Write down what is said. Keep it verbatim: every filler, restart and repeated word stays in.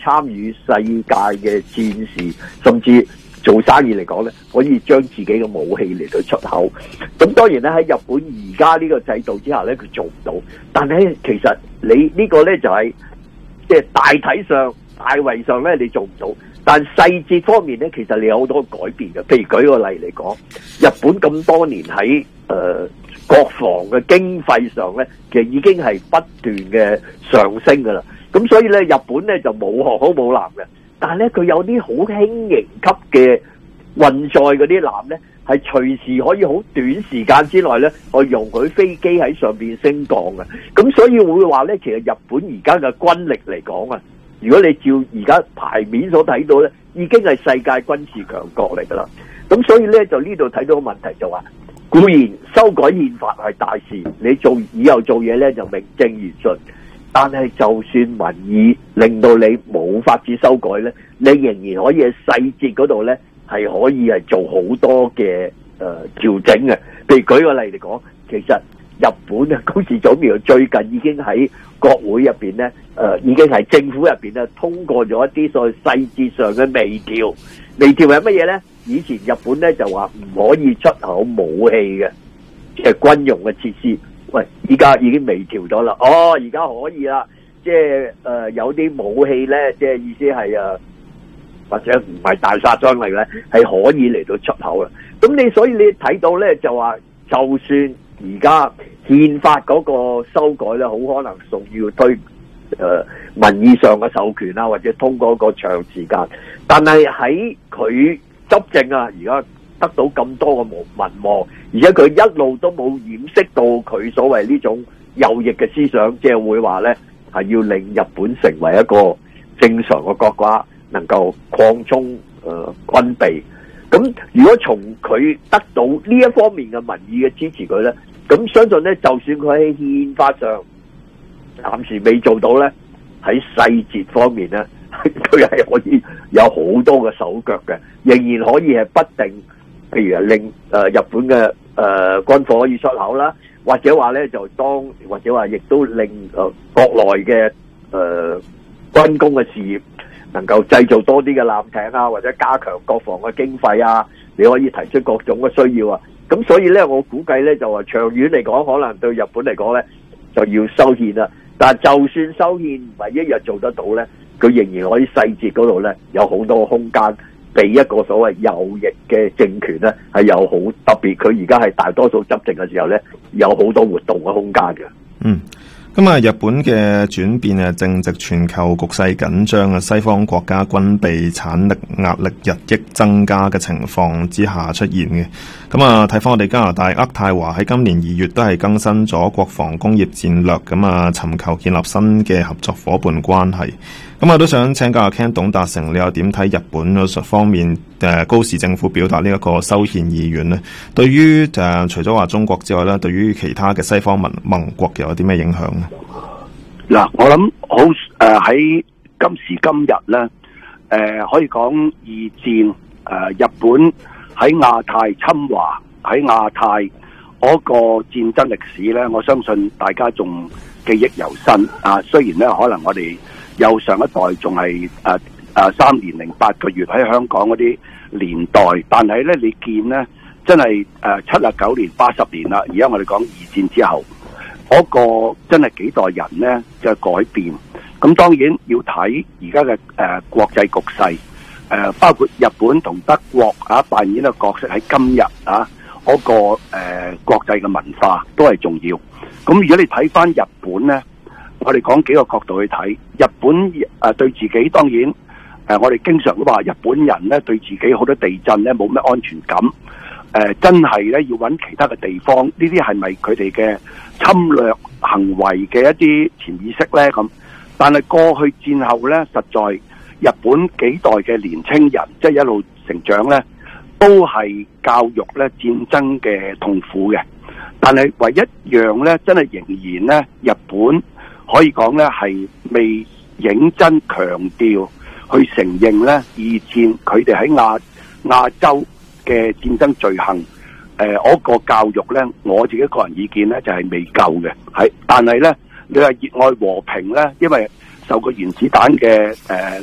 參與世界嘅戰事，甚至做生意嚟講咧，可以將自己嘅武器嚟到出口。咁當然咧喺日本而家呢個制度之下咧，佢做唔到。但係其實你呢個咧就係即係大體上、大圍上咧，你做唔到。但細節方面咧，其實你有好多改變嘅。譬如舉個例嚟講，日本咁多年喺誒、呃、國防嘅經費上咧，其實已經係不斷嘅上升㗎啦。咁所以咧，日本咧就冇航空母艦嘅，但係咧佢有啲好輕型級嘅運載嗰啲艦咧，係隨時可以好短時間之內咧，去容許飛機喺上邊升降嘅。咁所以會話咧，其實日本而家嘅軍力嚟講啊，如果你照而家牌面所睇到咧，已經係世界軍事強國嚟噶啦。咁所以咧，就呢度睇到個問題就話，固然修改憲法係大事，你做以後做嘢咧就名正言順。但係就算民意令到你冇法子修改咧，你仍然可以喺細節嗰度咧係可以係做好多嘅誒調整嘅。譬如舉個例嚟講，其實日本啊高市早苗最近已經喺國會入邊咧，誒、呃、已經係政府入邊咧通過咗一啲所謂細節上嘅微調。微調係乜嘢咧？以前日本咧就話唔可以出口武器嘅，即係軍用嘅設施。喂，依家已經微調咗啦。哦，而家可以啦，即係誒、呃、有啲武器咧，即係意思係誒、呃、或者唔係大殺傷力咧，係可以嚟到出口啦。咁你所以你睇到咧就話，就算而家憲法嗰個修改咧，好可能仲要推誒、呃、民意上嘅授權啊，或者通過個長時間。但係喺佢執政啊，而家得到咁多嘅民望，而且佢一路都冇掩飾到佢所謂呢種右翼嘅思想，即係會話咧係要令日本成為一個正常嘅國家，能夠擴充誒、呃、軍備。咁如果從佢得到呢一方面嘅民意嘅支持佢咧，咁相信咧，就算佢喺憲法上暫時未做到咧，喺細節方面咧，佢係可以有好多嘅手腳嘅，仍然可以係不定。譬如令誒、呃、日本嘅誒、呃、軍火可以出口啦，或者話咧就當，或者話亦都令誒、呃、國內嘅誒、呃、軍工嘅事業能夠製造多啲嘅艦艇啊，或者加強國防嘅經費啊，你可以提出各種嘅需要啊。咁所以咧，我估計咧就話長遠嚟講，可能對日本嚟講咧就要修憲啦。但係就算修憲唔係一日做得到咧，佢仍然可以細節嗰度咧有好多空間。俾一個所謂右翼嘅政權咧，係有好特別，佢而家係大多數執政嘅時候咧，有好多活動嘅空間嘅。 嗯，咁啊，日本嘅轉變啊，正值全球局勢緊張啊，西方國家軍備產力壓力日益增加嘅情況之下出現嘅。咁啊，睇翻我哋加拿大渥太華喺今年二月都係更新咗國防工業戰略，咁啊，尋求建立新嘅合作夥伴關係。咁啊，都想請教阿 Ken 董達成，你又點睇日本嗰方面誒高市政府表達呢一個修憲意願呢？對於誒、呃、除咗話中國之外咧，對於其他嘅西方盟盟國又有啲咩影響呢？ 嗱，我諗好誒喺今時今日咧，誒、呃、可以講二戰誒、呃、日本喺亞太侵華喺亞太嗰個戰爭歷史咧，我相信大家仲記憶猶新啊。雖然咧可能我哋有上一代仲係誒誒三年零八個月喺香港嗰啲年代，但係咧你見咧真係誒七十九年八十年啦，而家我哋講二戰之後嗰、那個真係幾代人咧嘅改變。咁當然要睇而家嘅誒國際局勢，誒、呃、包括日本同德國啊扮演嘅角色喺今日啊嗰、那個誒、呃、國際嘅文化都係重要。咁如果你睇翻日本咧，我哋講幾個角度去睇日本誒、呃、對自己，當然誒、呃、我哋經常都話日本人咧對自己好多地震咧冇咩安全感，誒、呃、真係咧要揾其他嘅地方，呢啲係咪佢哋嘅侵略行為嘅一啲潛意識咧？咁但係過去戰後咧，實在日本幾代嘅年青人即係一路成長咧，都係教育咧戰爭嘅痛苦嘅。但係唯一樣咧，真係仍然咧，日本可以講咧係未認真強調去承認咧二戰佢哋喺亞亞洲嘅戰爭罪行。誒、呃，嗰個教育咧，我自己個人意見咧就係、是、未夠嘅，係。但係咧，你話熱愛和平咧，因為受過原子彈嘅誒